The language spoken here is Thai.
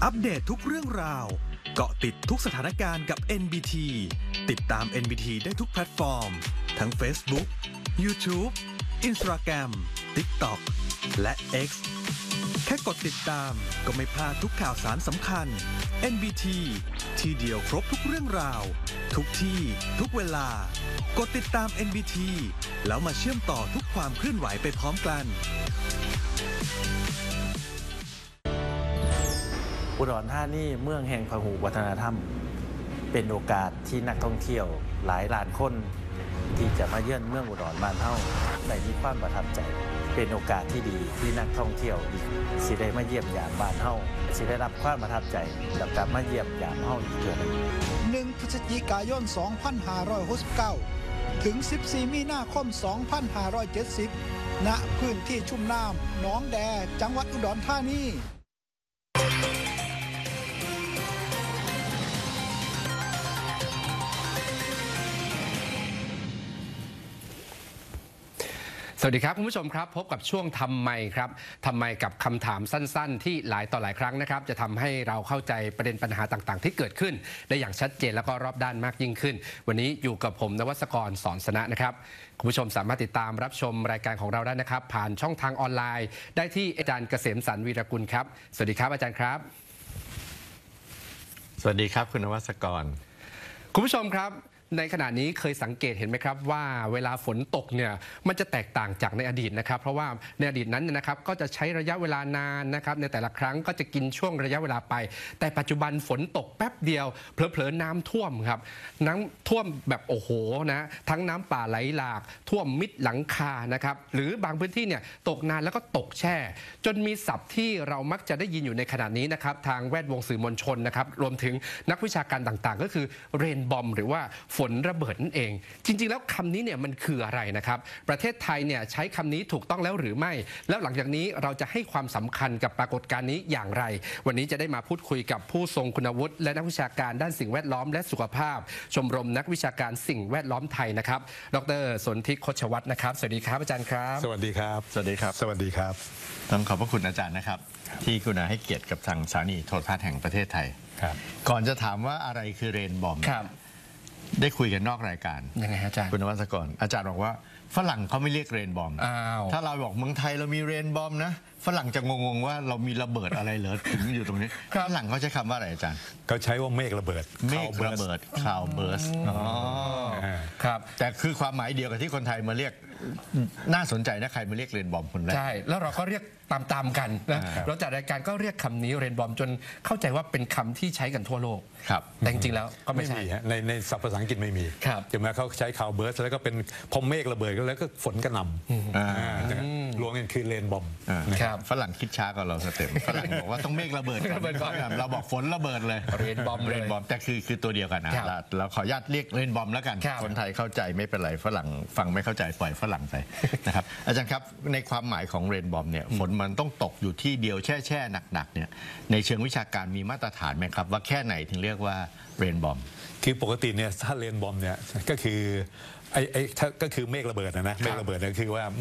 อัปเดตทุกเรื่องราวเกาะติดทุกสถานการณ์กับ NBT ติดตาม NBT ได้ทุกแพลตฟอร์มทั้ง Facebook, YouTube, Instagram, TikTok และ X แค่กดติดตามก็ไม่พลาดทุกข่าวสารสำคัญ NBT ที่เดียวครบทุกเรื่องราวทุกที่ทุกเวลากดติดตาม NBT แล้วมาเชื่อมต่อทุกความเคลื่อนไหวไปพร้อมกันอุดรธานีเมืองแห่งพหุวัฒนธรรมเป็นโอกาสที่นักท่องเที่ยวหลายล้านคนที่จะมาเยือนเมืองอุดรบ้านเฮาได้มีความประทับใจเป็นโอกาสที่ดีที่นักท่องเที่ยวสิได้มาเยี่ยมยามบ้านเฮาสิได้รับความประทับใจกับการมาเยี่ยมยามเฮาอีกเทื่อนึง 1 พฤศจิกายน 2569 ถึง 14 มีนาคม 2570 ณ พื้นที่ชุ่มน้ำหนองแดจังหวัดอุดรธานีสวัสดีครับคุณผู้ชมครับพบกับช่วงทำไมครับทำไมกับคำถามสั้นๆที่หลายต่อหลายครั้งนะครับจะทำให้เราเข้าใจประเด็นปัญหาต่างๆที่เกิดขึ้นได้อย่างชัดเจนแล้วก็รอบด้านมากยิ่งขึ้นวันนี้อยู่กับผมนวัศกรสอนสนะนะครับคุณผู้ชมสามารถติดตามรับชมรายการของเราได้นะครับผ่านช่องทางออนไลน์ได้ที่อาจารย์เกษมสรรวีรกุลครับสวัสดีครับอาจารย์ครับสวัสดีครับคุณนวัศกรคุณผู้ชมครับในขณะนี้เคยสังเกตเห็นไหมครับว่าเวลาฝนตกเนี่ยมันจะแตกต่างจากในอดีตนะครับเพราะว่าในอดีตนั้นนะครับก็จะใช้ระยะเวลานานนะครับในแต่ละครั้งก็จะกินช่วงระยะเวลาไปแต่ปัจจุบันฝนตกแป๊บเดียวเผลอๆน้ำท่วมครับน้ำท่วมแบบโอ้โหนะทั้งน้ำป่าไหลหลากท่วมมิดหลังคานะครับหรือบางพื้นที่เนี่ยตกนานแล้วก็ตกแช่จนมีศัพท์ที่เรามักจะได้ยินอยู่ในขณะนี้นะครับทางแวดวงสื่อมวลชนนะครับรวมถึงนักวิชาการต่างๆก็คือเรนบอมหรือว่าฝนระเบิดนั่นเองจริงๆแล้วคำนี้เนี่ยมันคืออะไรนะครับประเทศไทยเนี่ยใช้คำนี้ถูกต้องแล้วหรือไม่แล้วหลังจากนี้เราจะให้ความสำคัญกับปรากฏการณ์นี้อย่างไรวันนี้จะได้มาพูดคุยกับผู้ทรงคุณวุฒิและนักวิชาการด้านสิ่งแวดล้อมและสุขภาพชมรมนักวิชาการสิ่งแวดล้อมไทยนะครับดร.สนธิโคชวัฒน์นะครับสวัสดีครับอาจารย์ครับสวัสดีครับสวัสดีครับสวัสดีครับต้องขอบพระคุณอาจารย์นะครับที่กรุณาให้เกียรติกับทางสถานีโทรทัศน์แห่งประเทศไทยก่อนจะถามว่าอะไรคือเรนบอมได้คุยกันนอกรายการยังไงอาจารย์คุณนวัศกรอาจารย์บอกว่าฝรั่งเขาไม่เรียกเรนบอมถ้าเราบอกเมืองไทยเรามีเรนบอมนะฝรั่งจะงงว่าเรามีระเบิดอะไรเหรอถึงอยู่ตรงนี้ฝรั่งเขาใช้คำว่าอะไรอาจารย์เขาใช้ว่าเมฆระเบิดเมฆระเบิดคลาวเบิร์สครับแต่คือความหมายเดียวกับที่คนไทยมาเรียกน่าสนใจนะใครมาเรียกเรนบอมคนแรกใช่แล้วเราก็เรียกตามกันนะเราจัดรายการก็เรียกคำนี้เรนบอมจนเข้าใจว่าเป็นคำที่ใช้กันทั่วโลกแต่จริงๆแล้วก็ไม่ใช่ในศัพท์ภาษาอังกฤษไม่มีจะมาเขาใช้คาวเบิร์สแล้วก็เป็นพอเมฆระเบิดแล้วก็ฝนกระหน่ำรวมกันคือเรนบอมฝรั่งคิดช้ากว่าเราสเต็ปฝรั่งบอกว่าต้องเมฆระเบิดก่อนเราบอกฝนระเบิดเลยเรนบอมแต่คือตัวเดียวกันนะเราขออนุญาตเรียกเรนบอมแล้วกันคนไทยเข้าใจไม่เป็นไรฝรั่งฟังไม่เข้าใจปล่อยฝรั่งไปนะครับอาจารย์ครับในความหมายของเรนบอมเนี่ยฝนมันต้องตกอยู่ที่เดียวแช่หนักๆเนี่ยในเชิงวิชาการมีมาตรฐานไหมครับว่าแค่ไหนถึงเรียกว่าเรนบอมคือปกติเนี่ยถ้าเรนบอมเนี่ยก็คือก็คือเมฆระเบิดนะเมฆระเบิดเนี่ยคือว่า